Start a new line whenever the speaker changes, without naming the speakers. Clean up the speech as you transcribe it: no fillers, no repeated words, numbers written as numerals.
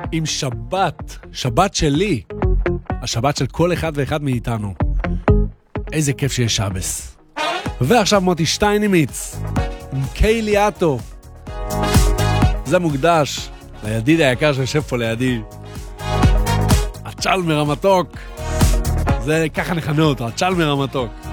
עם שבת שלי, השבת של כל אחד ואחד מאיתנו. איזה כיף שיש שבס. ועכשיו מוטי שטיינימיץ, עם קיילי אטו. זה מוקדש לידיד היקר שיושב פה לידי. הצ'למר המתוק. זה ככה נכנה אותו, הצ'למר המתוק.